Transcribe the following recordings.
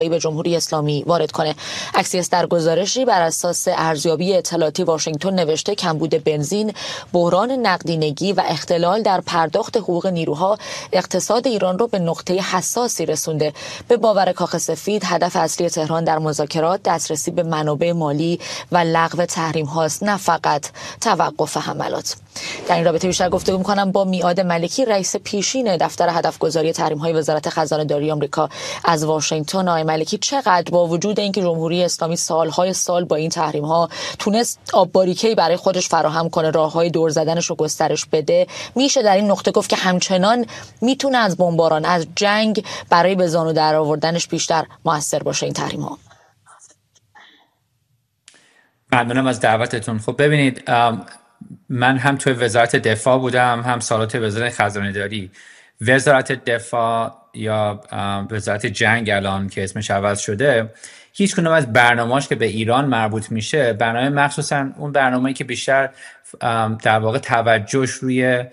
به جمهوری اسلامی وارد کنه. اکسیوس در گزارشی بر اساس ارزیابی اطلاعاتی واشنگتن نوشته کمبود بنزین، بحران نقدینگی و اختلال در پرداخت حقوق نیروها اقتصاد ایران رو به نقطه حساسی رسونده. به باور کاخ سفید هدف اصلی تهران در مذاکرات دسترسی به منابع مالی و لغو تحریم هاست، نه فقط توقف حملات. در این رابطه بیشتر گفتگو می‌کنم با میعاد ملکی، رئیس پیشین دفتر هدفگذاری تحریم‌های وزارت خزانه‌داری آمریکا از واشنگتن. آقای ملکی، چقدر با وجود اینکه جمهوری اسلامی سالهای سال با این تحریم‌ها تونست آب باریکه‌ای برای خودش فراهم کنه، راه‌های دور زدنش رو گسترش بده، میشه در این نقطه گفت که همچنان میتونه از بمباران، از جنگ برای به زانو در آوردنش بیشتر موثر باشه این تحریم‌ها؟ ممنونم از دعوتتون. خب ببینید، من هم توی وزارت دفاع بودم، هم سالات وزارت خزانه‌داری. وزارت دفاع یا وزارت جنگ الان که اسمش عوض شده، هیچ کنون از برنامه‌اش که به ایران مربوط میشه، برنامه مخصوصا اون برنامه‌ای که بیشتر در واقع توجهش روی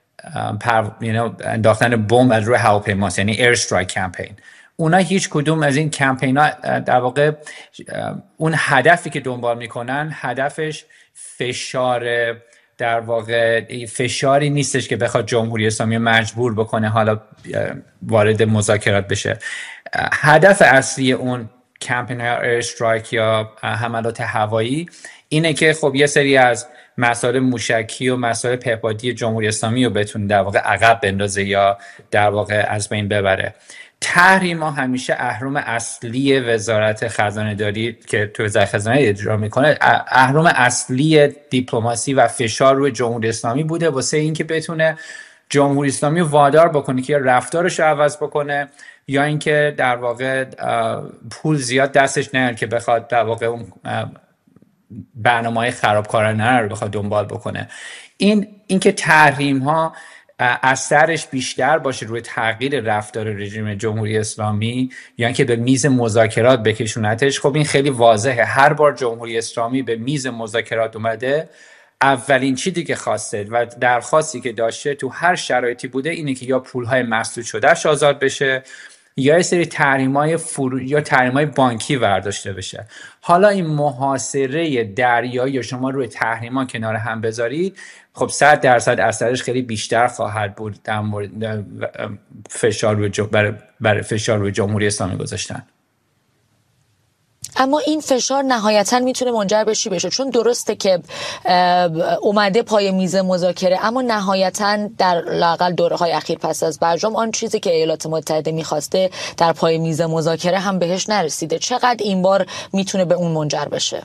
انداختن بمب از روی هواپیماست، یعنی ایر استرایک کمپین، اونا هیچ کدوم از این کمپینا در واقع اون هدفی که دنبال میکنن، هدفش فشار، در واقع فشاری نیستش که بخواد جمهوری اسلامی مجبور بکنه حالا وارد مذاکرات بشه. هدف اصلی اون کمپین های ایر استرایک یا حملات هوایی اینه که خب یه سری از مسائل موشکی و مسائل پهپادی جمهوری اسلامی رو بتونه در واقع عقب بندازه یا در واقع از بین ببره. تحریم ها همیشه اهرم اصلی وزارت خزانه‌داری که تو وزارت خزانه اجرا میکنه، اهرم اصلی دیپلماسی و فشار روی جمهوری اسلامی بوده واسه اینکه بتونه جمهوری اسلامی وادار بکنه که یا رفتارش رو عوض بکنه یا اینکه در واقع پول زیاد دستش نیاد که بخواد در واقع اون برنامه‌های خرابکارانه رو بخواد دنبال بکنه. اینکه تحریم ها اثرش بیشتر باشه روی تغییر رفتار رژیم جمهوری اسلامی یا اینکه به میز مذاکرات بکشونتش، خب این خیلی واضحه. هر بار جمهوری اسلامی به میز مذاکرات اومده، اولین چیزی که خواسته و درخواستی که داشته تو هر شرایطی بوده اینه که یا پولهای مسدود شدهش آزاد بشه یا یه سری یا تحریم‌های بانکی برداشته بشه. حالا این محاصره دریایی یا شما روی تحریم‌ها کنار هم بذارید، خب 100% اثرش خیلی بیشتر خواهد بود در مورد برای فشار روی جمهوری اسلامی گذاشتن. اما این فشار نهایتاً میتونه منجر به چی بشه؟ چون درسته که اومده پای میز مذاکره، اما نهایتاً در لااقل دوره‌های اخیر پس از برجام آن چیزی که ایالات متحده میخواسته در پای میز مذاکره هم بهش نرسیده. چقدر این بار میتونه به اون منجر بشه؟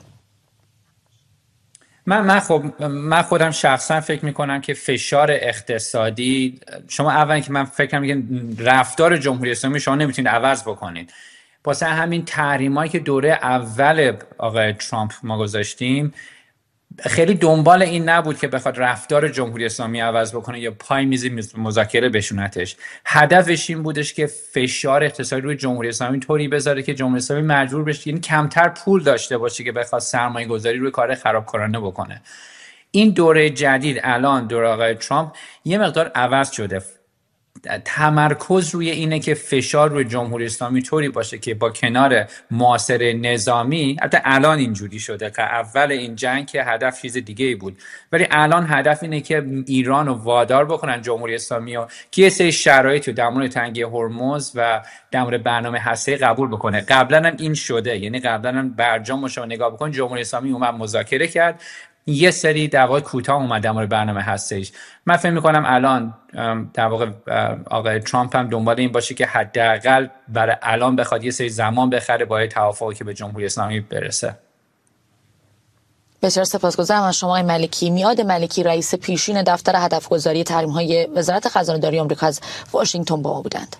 من خودم شخصا فکر میکنم که فشار اقتصادی، شما اولا که من فکر میکنم که رفتار جمهوری اسلامی شما نمیتونید عوض بکنید. واسه همین تحریمایی که دوره اول آقای ترامپ ما گذاشتیم خیلی دنبال این نبود که بخواد رفتار جمهوری اسلامی عوض بکنه یا پای میز مذاکره بشونتش. هدفش این بودش که فشار اقتصادی روی جمهوری اسلامی طوری بذاره که جمهوری اسلامی مجبور بشه، یعنی کمتر پول داشته باشه که بخواد سرمایه گذاری روی کار خرابکارانه بکنه. این دوره جدید الان دوره آقای ترامپ یه مقدار عوض شده. تمرکز روی اینه که فشار روی جمهوری اسلامی طوری باشه که با کنار محاصره نظامی، البته الان اینجوری شده که اول این جنگ که هدف چیز دیگه ای بود، ولی الان هدف اینه که ایران رو وادار بکنن جمهوری اسلامی رو که یه سری شرایط رو در مورد تنگی هرمز و در مورد برنامه هسته‌ای قبول بکنه. قبلا هم این شده، یعنی قبلا هم برجام رو نگاه بکن، جمهوری اسلامی اومد مذاکره کرد، یه سری در واقع کوتاه اومد در مورد برنامه هسته‌ایش. من فکر می‌کنم الان در واقع آقای ترامپ هم دنبال این باشه که حداقل برای الان بخواد یه سری زمان بخره با توافقی که به جمهوری اسلامی برسه. بسیار سپاسگزارم از شما آقای ملکی. میعاد ملکی، رئیس پیشین دفتر هدفگذاری تحریم‌های وزارت خزانه‌داری آمریکا از واشنگتن با ما بودند.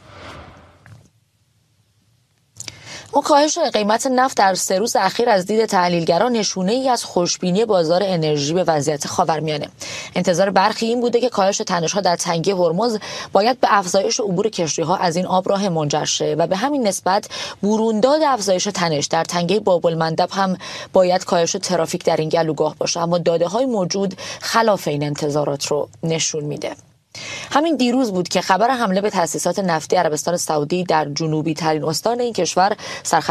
کاهش قیمت نفت در 3 روز اخیر از دید تحلیلگران نشونه ای از خوشبینی بازار انرژی به وضعیت خاورمیانه. انتظار برخی این بوده که کاهش تنش‌ها در تنگه هرمز باید به افزایش عبور کشتی‌ها از این آبراه منجر شه و به همین نسبت برونداد افزایش تنش در تنگه باب‌المندب هم باید کاهش ترافیک در این گلوگاه باشه، اما داده‌های موجود خلاف این انتظارات رو نشون میده. همین دیروز بود که خبر حمله به تأسیسات نفتی عربستان سعودی در جنوبی ترین استان این کشور